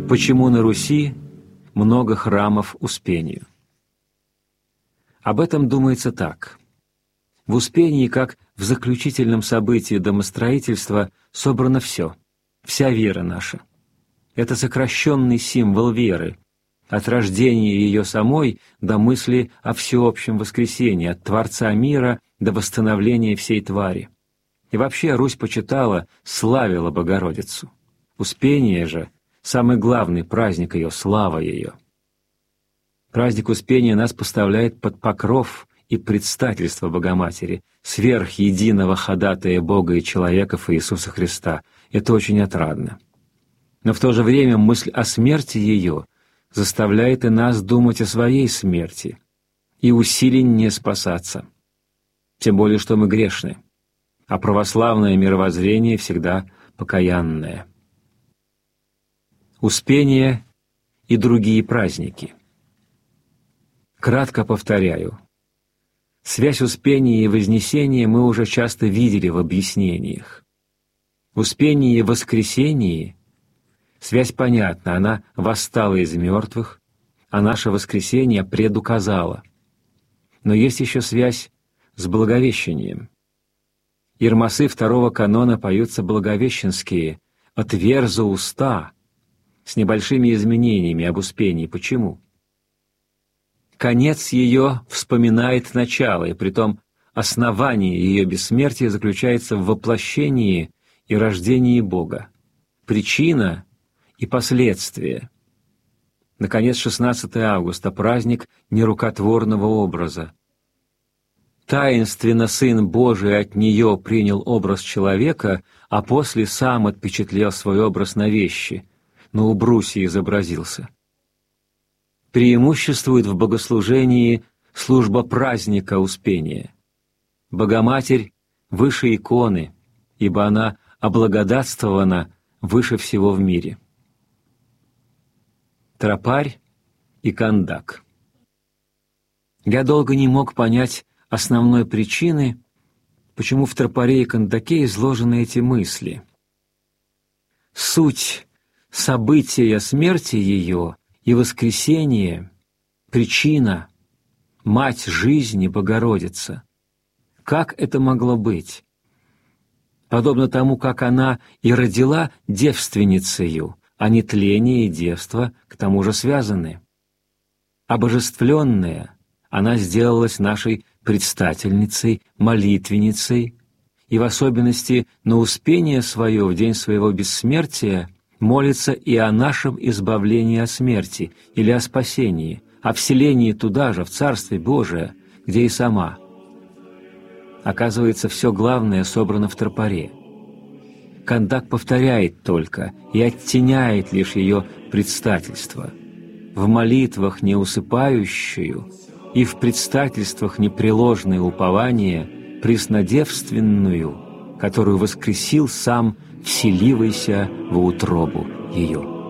Почему на Руси много храмов Успению? Об этом думается так. В Успении, как в заключительном событии домостроительства, собрано все, вся вера наша. Это сокращенный символ веры, от рождения ее самой до мысли о всеобщем воскресении, от Творца мира до восстановления всей твари. И вообще Русь почитала, славила Богородицу. Успение же — самый главный праздник ее, слава ее. Праздник Успения нас поставляет под покров и предстательство Богоматери, сверхединого ходатая Бога и человеков Иисуса Христа. Это очень отрадно. Но в то же время мысль о смерти ее заставляет и нас думать о своей смерти и усиленнее спасаться. Тем более, что мы грешны, а православное мировоззрение всегда покаянное. Успение и другие праздники. Кратко повторяю. Связь Успения и Вознесения мы уже часто видели в объяснениях. Успение и Воскресение — связь понятна, она восстала из мертвых, а наше воскресение предуказало. Но есть еще связь с Благовещением. Ирмасы второго канона поются благовещенские «Отверзу уста», с небольшими изменениями об Успении. Почему? Конец ее вспоминает начало, и притом основание ее бессмертия заключается в воплощении и рождении Бога, причина и последствия. Наконец, 16 августа — праздник нерукотворного образа. Таинственно Сын Божий от нее принял образ человека, а после сам отпечатлел свой образ на вещи, но у брусья изобразился. Преимуществует в богослужении служба праздника Успения. Богоматерь выше иконы, ибо она облагодатствована выше всего в мире. Тропарь и Кандак. Я долго не мог понять основной причины, почему в Тропаре и Кандаке изложены эти мысли. Суть события смерти ее и воскресения, причина, мать жизни Богородица. Как это могло быть? Подобно тому, как она и родила девственницею, а нетление и девство к тому же связаны. Обожествленная, она сделалась нашей предстательницей, молитвенницей, и в особенности на Успение свое в день своего бессмертия молится и о нашем избавлении от смерти или о спасении, о вселении туда же, в Царстве Божие, где и сама. Оказывается, все главное собрано в Тропаре. Кандак повторяет только и оттеняет лишь ее предстательство. В молитвах неусыпающую и в предстательствах непреложное упование преснодевственную, которую воскресил сам вселивайся во утробу ее.